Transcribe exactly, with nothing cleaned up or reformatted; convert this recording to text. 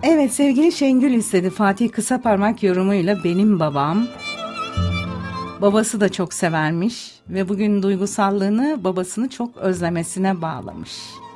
Evet, sevgili Şengül istedi. Fatih Kısaparmak yorumuyla benim babam. Babası da çok severmiş ve bugün duygusallığını babasını çok özlemesine bağlamış.